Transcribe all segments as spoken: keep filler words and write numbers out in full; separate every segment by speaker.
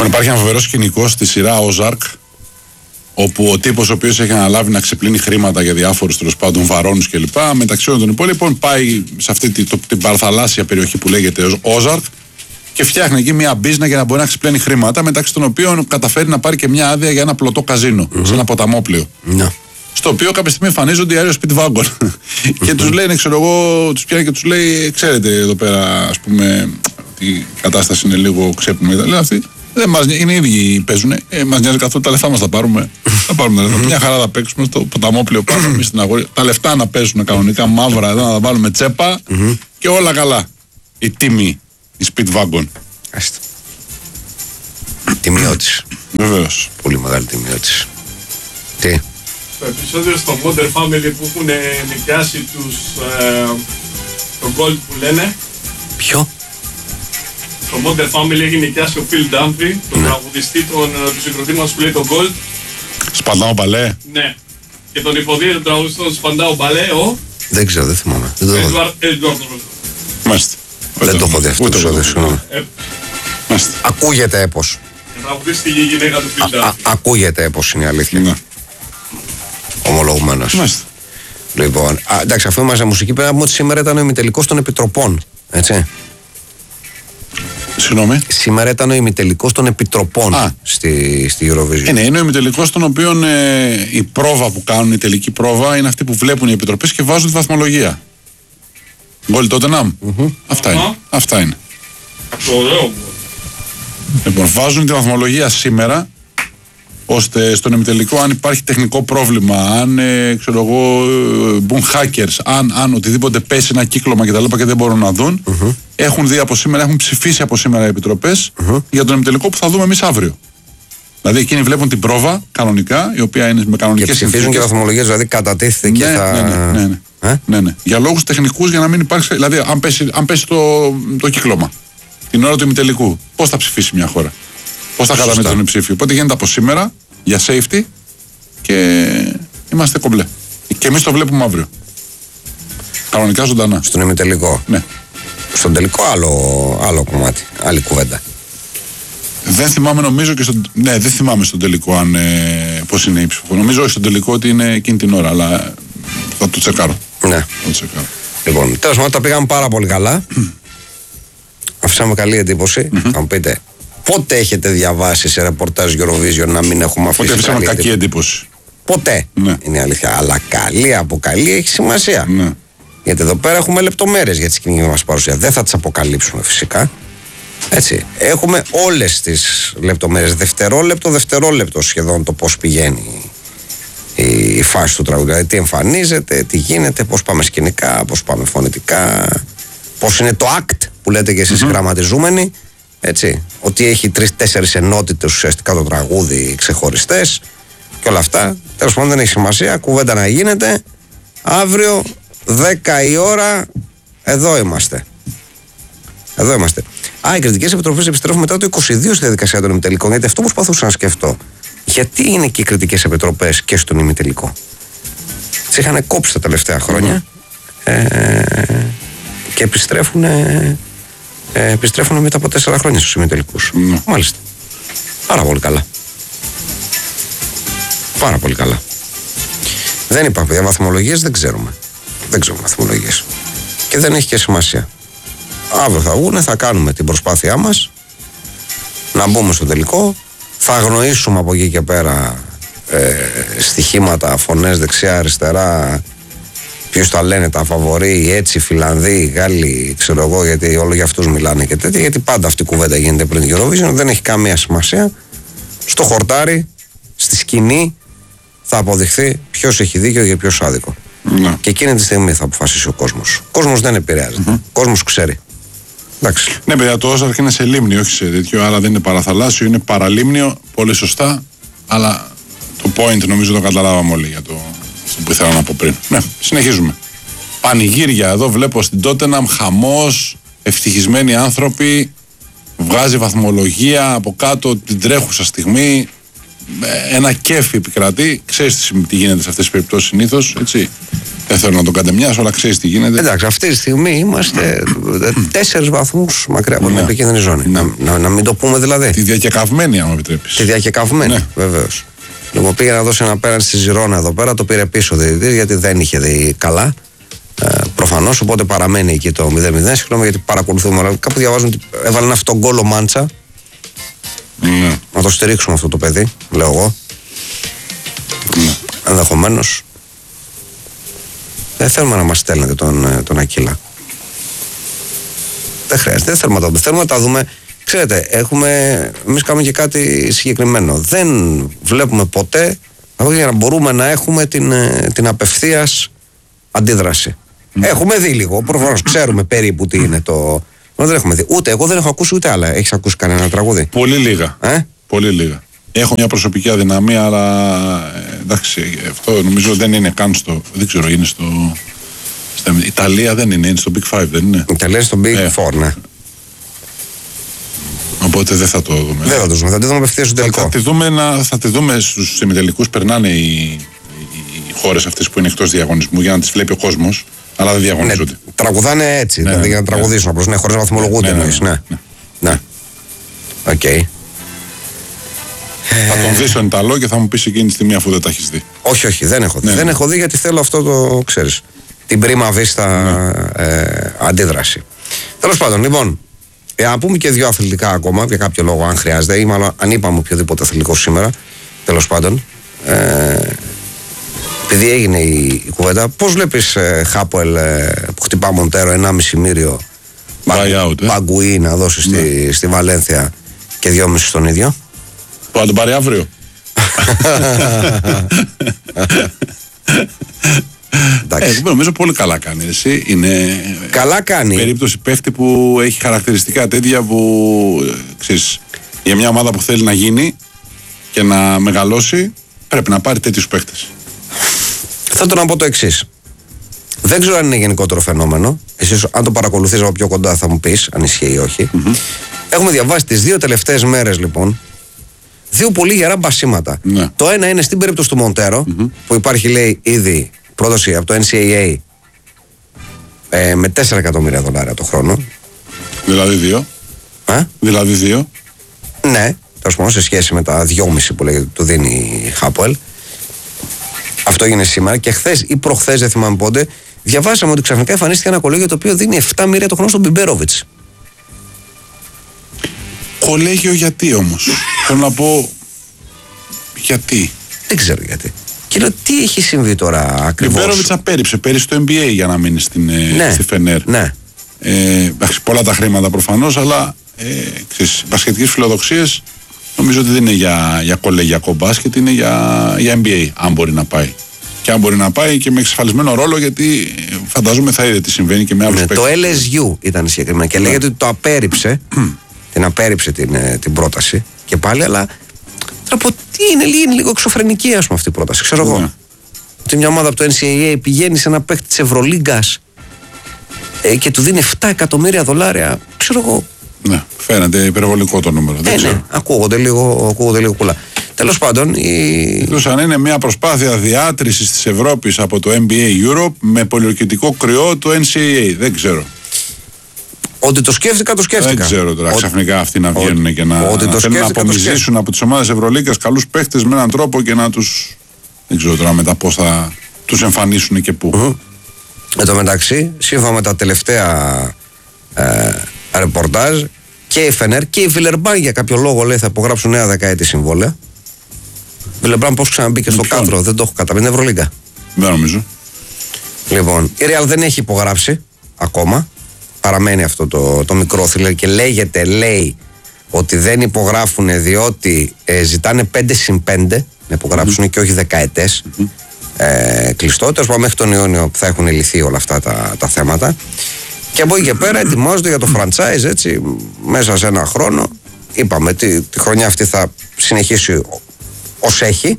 Speaker 1: Λοιπόν, υπάρχει ένα φοβερό σκηνικό στη σειρά Ozark, όπου ο τύπος ο οποίος έχει αναλάβει να ξεπλύνει χρήματα για διάφορους τέλος πάντων βαρώνους κλπ. Μεταξύ όλων των υπόλοιπων πάει σε αυτή την, την παραθαλάσσια περιοχή που λέγεται Ozark και φτιάχνει εκεί μια μπίζνα για να μπορεί να ξεπλένει χρήματα, μεταξύ των οποίων καταφέρει να πάρει και μια άδεια για ένα πλωτό καζίνο, mm-hmm. σε ένα ποταμόπλαιο. Mm-hmm. Στο οποίο κάποια στιγμή εμφανίζονται οι αέριο Speedwagon. Και τους λένε, ξέρω εγώ, τους πιάνει και τους λέει, ξέρετε εδώ πέρα, ας πούμε, η κατάσταση είναι λίγο ξέπνιμη. Λέει αυτοί, δεν μας, είναι οι ίδιοι παίζουν. Ε, μας νοιάζει καθόλου, τα λεφτά μας τα πάρουμε. Θα πάρουμε τα λεφτά. Μια χαρά θα παίξουμε στο ποταμόπλαιο πάνω εμείς στην αγορή. Τα λεφτά να παίζουν κανονικά μαύρα, εδώ να τα βάλουμε τσέπα και όλα καλά. Η τιμή, η Speedwagon.
Speaker 2: Άστα. Τιμιώτης.
Speaker 1: Βεβαίως.
Speaker 2: Πολύ μεγάλη τιμιώτης. Τι.
Speaker 3: Στο επεισόδιο στο Modern Family που έχουν νοικιάσει τους ε, το Gold που λένε.
Speaker 2: Ποιο?
Speaker 3: Στο Modern Family έχει νοικιάσει ο Phil Dunphy, τον ναι. τραγουδιστή τον, του συγκροτήματος που λέει το Gold.
Speaker 1: Σπαντάω Μπαλέ.
Speaker 3: Ναι. Και τον υποδίεται τον τραγουδιστή τον Σπαντάω Μπαλέ, ο...
Speaker 2: Δεν ξέρω, δεν θυμάμαι.
Speaker 3: Edward.
Speaker 1: Μάλιστα.
Speaker 2: Δεν το έχω δει αυτό το επεισόδιο, συγγνώμη. Ακούγεται έπος.
Speaker 3: Τραγουδιστή η γυναίκα του Phil Dunphy.
Speaker 2: Ακούγεται έπος, είναι η αλήθεια. Ομολογουμένως.
Speaker 1: Μάλιστα.
Speaker 2: Λοιπόν, α, εντάξει, αφού είμαστε μουσική, πρέπει να πούμε ότι σήμερα ήταν ο ημιτελικός των Επιτροπών. Έτσι.
Speaker 1: Συγγνώμη.
Speaker 2: Σήμερα ήταν ο ημιτελικός των Επιτροπών στη, στη Eurovision.
Speaker 1: Είναι, είναι ο ημιτελικός των οποίων ε, η πρόβα που κάνουν, η τελική πρόβα, είναι αυτοί που βλέπουν οι επιτροπές και βάζουν τη βαθμολογία. Γκολ Τότεναμ. Mm-hmm. Αυτά, είναι. Αυτά είναι.
Speaker 3: Ωραίο.
Speaker 1: Λοιπόν, βάζουν τη βαθμολογία σήμερα, ώστε στον ημιτελικό, αν υπάρχει τεχνικό πρόβλημα, αν ε, ξέρω εγώ, μπουν hackers, αν, αν οτιδήποτε πέσει ένα κύκλωμα κτλ. Και, και δεν μπορούν να δουν, mm-hmm. έχουν δει από σήμερα, έχουν ψηφίσει από σήμερα οι επιτροπές mm-hmm. για τον ημιτελικό που θα δούμε εμείς αύριο. Δηλαδή εκείνοι βλέπουν την πρόβα κανονικά, η οποία είναι με κανονικές συνθήκες.
Speaker 2: Και ψηφίζουν και βαθμολογίες, δηλαδή κατατίθεται
Speaker 1: ναι,
Speaker 2: και θα.
Speaker 1: Ναι, ναι, ναι, ναι. Ε? ναι, ναι. Για λόγους τεχνικούς, για να μην υπάρξει. Δηλαδή, αν πέσει, αν πέσει το, το κύκλωμα την ώρα του ημιτελικού, πώς θα ψηφίσει μια χώρα, πώς θα καταμετρήσει τον ψήφιο. Οπότε γίνεται από σήμερα για safety και είμαστε κομπλέ. Και εμείς το βλέπουμε αύριο. Κανονικά ζωντανά.
Speaker 2: Στον ημιτελικό.
Speaker 1: Ναι.
Speaker 2: Στον τελικό άλλο, άλλο κομμάτι, άλλη κουβέντα.
Speaker 1: Δεν θυμάμαι, νομίζω και στον. Ναι, δεν θυμάμαι στον τελικό αν, ε, πώς είναι η ψηφοφορία. Νομίζω όχι στον τελικό ότι είναι εκείνη την ώρα, αλλά θα το τσεκάρω.
Speaker 2: Ναι.
Speaker 1: Θα το τσεκάρω.
Speaker 2: Λοιπόν, τέλος πάντων τα πήγαμε πάρα πολύ καλά. Αφήσαμε καλή εντύπωση. Mm-hmm. Θα μου πείτε, πότε έχετε διαβάσει σε ρεπορτάζ Eurovision να μην έχουμε αφήσει.
Speaker 1: Πότε αφήσαμε κακή εντύπωση. εντύπωση.
Speaker 2: Ποτέ. Ναι. Είναι αλήθεια. Αλλά καλή από καλή έχει σημασία.
Speaker 1: Ναι.
Speaker 2: Γιατί εδώ πέρα έχουμε λεπτομέρειες για τη σκηνική μας παρουσία. Δεν θα τις αποκαλύψουμε φυσικά. Έτσι. Έχουμε όλες τις λεπτομέρειες. Δευτερόλεπτο, δευτερόλεπτο σχεδόν το πώς πηγαίνει η φάση του τραγουδιού. Δηλαδή τι εμφανίζεται, τι γίνεται, πώς πάμε σκηνικά, πώς πάμε φωνητικά, πώς είναι το act που λέτε και εσείς mm-hmm. γραμματιζούμενοι. Έτσι. Ότι έχει τρεις-τέσσερις ενότητες ουσιαστικά το τραγούδι ξεχωριστές και όλα αυτά. Τέλος πάντων δεν έχει σημασία. Κουβέντα να γίνεται. Αύριο δέκα η ώρα εδώ είμαστε. Εδώ είμαστε. Α, οι κριτικές επιτροπές επιστρέφουν μετά το είκοσι δύο στη διαδικασία των ημιτελικών. Γιατί αυτό προσπαθούσα να σκεφτώ. Γιατί είναι και οι κριτικές επιτροπές και στον ημιτελικό. Τι είχαν κόψει τα τελευταία χρόνια mm-hmm. ε, και επιστρέφουν, ε, επιστρέφουν μετά από τέσσερα χρόνια στους ημιτελικούς. Mm-hmm. Μάλιστα. Πάρα πολύ καλά. Πάρα πολύ καλά. Δεν υπάρχουν παιδιά βαθμολογίες, δεν ξέρουμε. Δεν ξέρουμε βαθμολογίες. Και δεν έχει και σημασία. Αύριο θα βγουν, θα κάνουμε την προσπάθειά μας να μπούμε στο τελικό. Θα αγνοήσουμε από εκεί και πέρα ε, στοιχήματα, φωνές δεξιά, αριστερά, ποιους τα λένε, τα φαβορί, έτσι, Φιλανδοί, Γάλλοι, ξέρω εγώ, γιατί όλο για αυτούς μιλάνε και τέτοια. Γιατί πάντα αυτή η κουβέντα γίνεται πριν την Eurovision, δεν έχει καμία σημασία. Στο χορτάρι, στη σκηνή, θα αποδειχθεί ποιος έχει δίκιο και ποιος άδικο.
Speaker 1: Ναι.
Speaker 2: Και εκείνη τη στιγμή θα αποφασίσει ο κόσμος. Ο κόσμος δεν επηρεάζεται. Mm-hmm. Ο κόσμος ξέρει. Εντάξει.
Speaker 1: Ναι, παιδιά, το Ozark είναι σε λίμνη, όχι σε τέτοιο, άρα δεν είναι παραθαλάσσιο, είναι παραλίμνιο. Πολύ σωστά. Αλλά το point νομίζω το καταλάβαμε όλοι για το αυτό που ήθελα να πω πριν. Ναι, συνεχίζουμε. Πανηγύρια εδώ βλέπω στην Τότεναμ, χαμός, ευτυχισμένοι άνθρωποι. Βγάζει βαθμολογία από κάτω την τρέχουσα στιγμή. Ένα κέφι επικρατεί. Ξέρεις τι γίνεται σε αυτές τις περιπτώσεις συνήθως, έτσι. Δεν θέλω να τον κατεμοιάσω, αλλά ξέρει τι γίνεται.
Speaker 2: Εντάξει, αυτή τη στιγμή είμαστε τέσσερις βαθμούς μακριά από την
Speaker 1: Ναι.
Speaker 2: επικίνδυνη ζώνη.
Speaker 1: Ναι.
Speaker 2: Να, να, να μην το πούμε δηλαδή.
Speaker 1: Τη διακεκαυμένη, αν μου επιτρέπει.
Speaker 2: Τη διακεκαυμένη,
Speaker 1: Ναι.
Speaker 2: βεβαίως. Λοιπόν, πήγε να δώσει ένα πέραν στη Ζιρόνα εδώ πέρα, το πήρε πίσω ο διαιτητής γιατί δεν είχε δει καλά. Ε, προφανώς, οπότε παραμένει εκεί το μηδέν μηδέν. Συγγνώμη γιατί παρακολουθούμε, αλλά κάπου διαβάζουν ότι έβαλε ένα αυτό γκολ ο Μάντσα.
Speaker 1: Ναι.
Speaker 2: Να το στηρίξουμε αυτό το παιδί, λέω εγώ.
Speaker 1: Ναι.
Speaker 2: Ενδεχομένως. Δεν θέλουμε να μας στέλνετε τον, τον Ακύλα. Δεν χρειάζεται, δεν θέλουμε να τα δούμε. Θέλουμε να τα δούμε. Ξέρετε, έχουμε, εμείς κάνουμε και κάτι συγκεκριμένο. Δεν βλέπουμε ποτέ για να μπορούμε να έχουμε την, την απευθείας αντίδραση. Mm. Έχουμε δει λίγο, προφανώς ξέρουμε περίπου τι είναι το. Δεν έχουμε δει. Ούτε εγώ δεν έχω ακούσει ούτε άλλα. Έχεις ακούσει κανένα τραγούδι?
Speaker 1: Πολύ λίγα.
Speaker 2: Ε?
Speaker 1: Πολύ λίγα. Έχω μια προσωπική αδυναμία, αλλά ε, εντάξει, αυτό νομίζω δεν είναι καν στο. Δεν ξέρω, είναι στο. Στα Ιταλία δεν είναι, είναι στο Big Five, δεν είναι.
Speaker 2: Ιταλία στο Big
Speaker 1: Ε.
Speaker 2: Four, ναι.
Speaker 1: Οπότε δεν θα το δούμε.
Speaker 2: Δεν θα το δούμε, θα τη δούμε απευθείας στο
Speaker 1: Θα,
Speaker 2: τελικό.
Speaker 1: θα, τη δούμε να, θα τη δούμε στους ημιτελικούς. Περνάνε οι, οι, οι χώρες αυτές που είναι εκτός διαγωνισμού για να τις βλέπει ο κόσμος, αλλά δεν
Speaker 2: Ναι,
Speaker 1: διαγωνίζονται.
Speaker 2: τραγουδάνε έτσι,
Speaker 1: Ναι,
Speaker 2: δηλαδή
Speaker 1: ναι,
Speaker 2: για να
Speaker 1: ναι.
Speaker 2: τραγουδήσουν απλώς. Ναι, χωρίς να βαθμολογούνται
Speaker 1: Ναι, ναι,
Speaker 2: εννοείς.
Speaker 1: ναι,
Speaker 2: Ναι.
Speaker 1: ναι.
Speaker 2: Ναι. Οκ.
Speaker 1: Θα τον δεις στον Ιταλό και θα μου πεις εκείνη τη στιγμή αφού δεν τα έχεις δει.
Speaker 2: Όχι, όχι, δεν έχω δει.
Speaker 1: Ναι,
Speaker 2: Δεν
Speaker 1: ναι.
Speaker 2: έχω δει γιατί θέλω αυτό το, ξέρεις, την πρίμα βίστα ε, αντίδραση. Τέλος πάντων, λοιπόν, ε, να πούμε και δύο αθλητικά ακόμα, για κάποιο λόγο, αν χρειάζεται, ή μάλλον αν είπαμε οποιοδήποτε αθλητικό σήμερα, τέλος πάντων. Ε, επειδή έγινε η, η κουβέντα, πώς βλέπεις ε, Χάπουελ ε, που χτυπά Μοντέρο ενάμιση μύριο
Speaker 1: Buy out, ε.
Speaker 2: Μπαγκουί να δώσει στη, στη Βαλένθια και δυόμιση στον ίδιο?
Speaker 1: Που θα τον πάρει αύριο.
Speaker 2: Εντάξει.
Speaker 1: Ε, νομίζω πολύ καλά κάνει. Εσύ είναι
Speaker 2: Καλά κάνει.
Speaker 1: περίπτωση παίχτη που έχει χαρακτηριστικά τέτοια που ε, ξέρεις, για μια ομάδα που θέλει να γίνει και να μεγαλώσει πρέπει να πάρει τέτοιους παίχτες.
Speaker 2: Θα το να πω το εξής. Δεν ξέρω αν είναι γενικότερο φαινόμενο. Εσύ, αν το παρακολουθείς από πιο κοντά, θα μου πεις αν ισχύει ή όχι. Mm-hmm. Έχουμε διαβάσει τις δύο τελευταίες μέρες, λοιπόν, δύο πολύ γερά μπασίματα.
Speaker 1: Ναι.
Speaker 2: Το ένα είναι στην περίπτωση του Μοντέρο, mm-hmm. που υπάρχει, λέει, ήδη πρόδοση από το N C A A ε, με τέσσερα εκατομμύρια δολάρια το χρόνο.
Speaker 1: Δηλαδή δύο.
Speaker 2: Α?
Speaker 1: Δηλαδή δύο.
Speaker 2: Ναι, τέλος πάντων, σε σχέση με τα δυόμιση που λέγεται του δίνει η Χάπουελ. Αυτό έγινε σήμερα και χθες ή προχθές, δεν θυμάμαι πότε, διαβάσαμε ότι ξαφνικά εμφανίστηκε ένα κολέγιο το οποίο δίνει επτά μοίρια το χρόνο στον Μπιμπέροβιτς.
Speaker 1: Κολέγιο γιατί όμως? Θέλω να πω γιατί.
Speaker 2: Δεν ξέρω γιατί. Και λέω, τι έχει συμβεί τώρα
Speaker 1: Ο
Speaker 2: ακριβώς?
Speaker 1: Μπέροβιτς απέρριψε πέρυσι στο N B A για να μείνει στην, ε,
Speaker 2: Ναι,
Speaker 1: στη Φενέρ.
Speaker 2: ναι.
Speaker 1: Ε, εντάξει, πολλά τα χρήματα προφανώς, αλλά ε, ξέρεις, μπασκετικές φιλοδοξίες νομίζω ότι δεν είναι για, για κολεγιακό μπάσκετ, είναι για, για N B A, αν μπορεί να πάει. Και αν μπορεί να πάει και με εξασφαλισμένο ρόλο, γιατί ε, φαντάζομαι θα είδε τι συμβαίνει και με άλλους
Speaker 2: Ναι,
Speaker 1: παίκτες.
Speaker 2: το L S U ήταν συγκεκριμένα και λέγεται ότι το απέρριψε, την απέρριψε την, ε, την πρόταση και πάλι, αλλά τώρα πω τι είναι, είναι λίγο εξωφρενική, ας πούμε, αυτή η πρόταση. Ξέρω εγώ.
Speaker 1: Ναι.
Speaker 2: Ότι μια ομάδα από το N C A A πηγαίνει σε ένα παίκτη της Ευρωλίγκας ε, και του δίνει επτά εκατομμύρια δολάρια. Ξέρω εγώ.
Speaker 1: Ναι, φαίνεται υπερβολικό το νούμερο. Δεν
Speaker 2: Ε,
Speaker 1: ξέρω.
Speaker 2: ναι, ακούγονται λίγο, ακούγονται λίγο πολλά. Τέλος πάντων, η...
Speaker 1: Εκτός αν είναι μια προσπάθεια διάτρησης της Ευρώπης από το N B A Europe με πολιορκητικό κρυό του N C A A. Δεν ξέρω.
Speaker 2: ότι το σκέφτηκα, το σκέφτηκα.
Speaker 1: Δεν ξέρω τώρα
Speaker 2: Ότι-
Speaker 1: ξαφνικά αυτοί να βγαίνουν και να,
Speaker 2: ότι το
Speaker 1: να θέλουν να
Speaker 2: σκέφτηκα, το
Speaker 1: απομυζήσουν από τις ομάδες Ευρωλίγκας καλούς παίχτες με έναν τρόπο και να τους. Δεν ξέρω τώρα μετά πώς θα τους εμφανίσουν και πού.
Speaker 2: Εν τω μεταξύ, σύμφωνα με τα τελευταία ε, ρεπορτάζ, και η Φενέρ και η Βιλερμπάν για κάποιο λόγο, λέει, θα υπογράψουν νέα δεκαετή συμβόλαια. Βιλερμπάν πώς ξαναμπήκε στο
Speaker 1: ποιον?
Speaker 2: κάδρο, δεν το έχω καταλάβει. Είναι Ευρωλίγκα.
Speaker 1: Δεν νομίζω.
Speaker 2: Λοιπόν, η Real δεν έχει υπογράψει ακόμα. Παραμένει αυτό το, το μικρό θρύλερ και λέγεται, λέει, ότι δεν υπογράφουν διότι ε, ζητάνε πέντε συν πέντε να υπογράψουν και όχι δεκαετές. Ε, κλειστό. Τέλος πάντων, μέχρι τον Ιούνιο θα έχουν λυθεί όλα αυτά τα, τα θέματα. Και από εκεί και πέρα ετοιμάζονται για το franchise, έτσι, μέσα σε ένα χρόνο. Είπαμε, τη, τη χρονιά αυτή θα συνεχίσει ως έχει.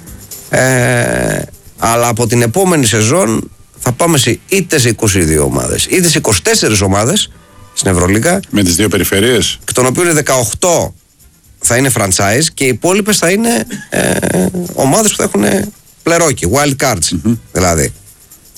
Speaker 2: Ε, αλλά από την επόμενη σεζόν θα πάμε σε είτε σε είκοσι δύο ομάδες είτε σε είκοσι τέσσερις ομάδες στην Ευρωλίγκα,
Speaker 1: Με τις δύο περιφερειές.
Speaker 2: εκ των οποίων δεκαοκτώ θα είναι franchise και οι υπόλοιπες θα είναι ε, ομάδες που θα έχουν πλερόκι, wild cards δηλαδή.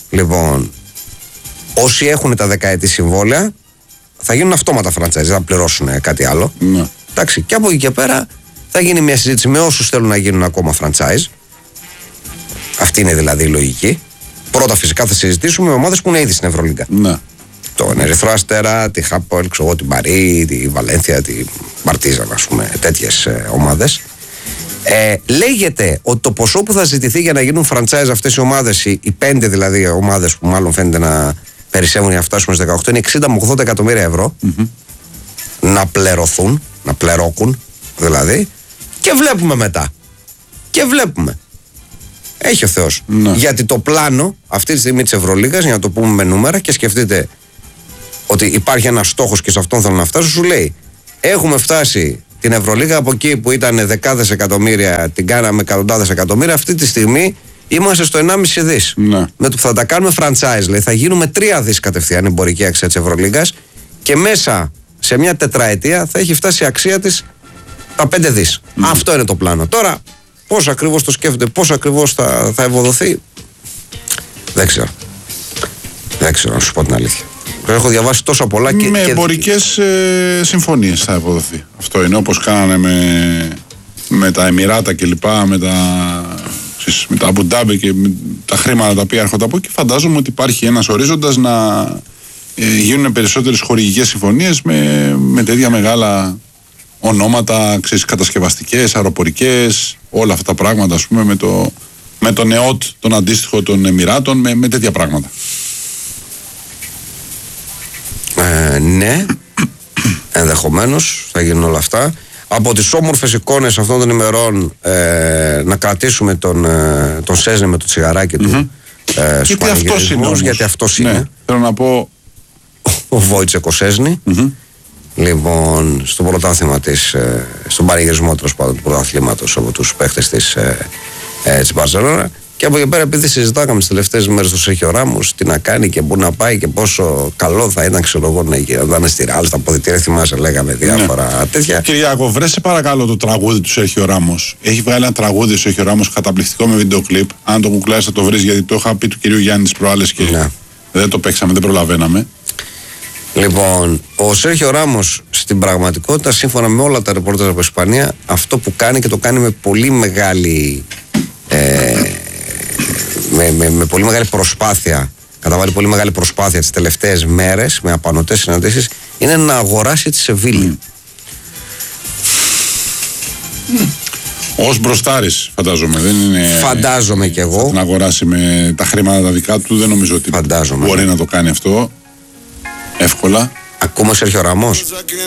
Speaker 2: Λοιπόν, όσοι έχουν τα δεκαετή συμβόλαια θα γίνουν αυτόματα franchise, δεν θα πληρώσουν κάτι άλλο.
Speaker 1: Ναι.
Speaker 2: Εντάξει, και από εκεί και πέρα θα γίνει μια συζήτηση με όσους θέλουν να γίνουν ακόμα franchise. Αυτή είναι δηλαδή η λογική. Πρώτα φυσικά θα συζητήσουμε με ομάδες που είναι ήδη στην Ευρωλίγκα.
Speaker 1: Ναι.
Speaker 2: Τον Ερυθρό Αστέρα, τη Χάπολ, ξέρω, την Παρί, τη Βαλένθια, τη Μαρτίζαν, ας πούμε, τέτοιες ε, ομάδες. Ε, λέγεται ότι το ποσό που θα ζητηθεί για να γίνουν franchise αυτές οι ομάδες, οι, οι πέντε δηλαδή ομάδες που μάλλον φαίνεται να περισσεύουν για να φτάσουμε στις δεκαοκτώ, είναι εξήντα με ογδόντα εκατομμύρια ευρώ mm-hmm. να πληρωθούν, να πληρώσουν δηλαδή, και βλέπουμε μετά. Και βλέπουμε. Έχει ο Θεός. Ναι. Γιατί το πλάνο αυτή τη στιγμή της Ευρωλίγας, για να το πούμε με νούμερα, και σκεφτείτε ότι υπάρχει ένας στόχος και σε αυτόν θέλω να φτάσω, σου λέει έχουμε φτάσει την Ευρωλίγα από εκεί που ήταν δεκάδες εκατομμύρια, την κάναμε εκατοντάδες εκατομμύρια, αυτή τη στιγμή είμαστε στο ενάμιση δις. Ναι. Με το που θα τα κάνουμε franchise, λέει, θα γίνουμε τρία δις κατευθείαν εμπορική αξία της Ευρωλίγας και μέσα σε μια τετραετία θα έχει φτάσει η αξία της τα πέντε δις. Mm. Αυτό είναι το πλάνο. Τώρα, πώς ακριβώς το σκέφτονται, πώς ακριβώς θα, θα ευοδοθεί, δεν ξέρω. Δεν ξέρω να σου πω την αλήθεια. Έχω διαβάσει τόσα πολλά και.
Speaker 1: Με
Speaker 2: και...
Speaker 1: εμπορικές ε, συμφωνίες θα ευοδοθεί. Αυτό είναι, όπως κάνανε με, με τα Εμιράτα και λοιπά, με τα, ξέρεις, με τα Αμπουντάμπι και με τα χρήματα τα οποία έρχονται από εκεί. Φαντάζομαι ότι υπάρχει ένας ορίζοντας να ε, γίνουν περισσότερες χορηγικές συμφωνίες με, με τέτοια μεγάλα ονόματα, ξέρεις, κατασκευαστικές, αεροπορικές, όλα αυτά τα πράγματα, ας πούμε, με το, με το ΝΕΟΤ, τον αντίστοιχο των Εμιράτων, με, με τέτοια πράγματα.
Speaker 2: Ε, ναι, ενδεχομένως θα γίνουν όλα αυτά. Από τις όμορφες εικόνες αυτών των ημερών, ε, να κρατήσουμε τον, ε, τον Σέζνε με το τσιγαράκι του mm-hmm. ε, στους πανηγυρισμούς, γιατί αυτός
Speaker 1: ναι,
Speaker 2: είναι.
Speaker 1: Θέλω να πω
Speaker 2: ο Βόιτσεκ ο Σέζνη. Mm-hmm. Λοιπόν, στο πρωτάθλημα της, ε, στον πανηγυρισμό τέλος πάντων του πρωταθλήματος από τους παίχτες της, ε, ε, της Μπαρσελόνα. Και από εκεί πέρα, επειδή συζητάγαμε τις τελευταίες μέρες του Σέρχιο Ράμος, τι να κάνει και πού να πάει και πόσο καλό θα ήταν, ξέρω εγώ, να ήταν στη Ρεάλ, στα ποδητήρια, θυμάσαι, λέγαμε διάφορα ναι. τέτοια.
Speaker 1: Κυριάκο, βρέσε παρακαλώ το τραγούδι του Σέρχιο Ράμος. Έχει βγάλει ένα τραγούδι του Σέρχιο Ράμος καταπληκτικό με βίντεο κλιπ. Αν το κουκλάρεις θα το βρεις, γιατί το είχα πει του κυρίου Γιάννη τις προάλλες και ναι. δεν το παίξαμε, δεν προλαβαίναμε.
Speaker 2: Λοιπόν, ο Σέρχιο Ράμος στην πραγματικότητα, σύμφωνα με όλα τα ρεπορτάζ από Ισπανία, αυτό που κάνει και το κάνει με πολύ μεγάλη. Ε, Με, με, με πολύ μεγάλη προσπάθεια, καταβάλει πολύ μεγάλη προσπάθεια τις τελευταίες μέρες, με απανωτές συναντήσεις, είναι να αγοράσει τη Σεβίλη.
Speaker 1: Mm. Ως μπροστάρης, φαντάζομαι. Δεν είναι,
Speaker 2: φαντάζομαι κι εγώ.
Speaker 1: Να αγοράσει με τα χρήματα τα δικά του, δεν νομίζω ότι
Speaker 2: φαντάζομαι,
Speaker 1: μπορεί
Speaker 2: ναι.
Speaker 1: να το κάνει αυτό εύκολα.
Speaker 2: Ακόμα Σέρχιο Ράμος.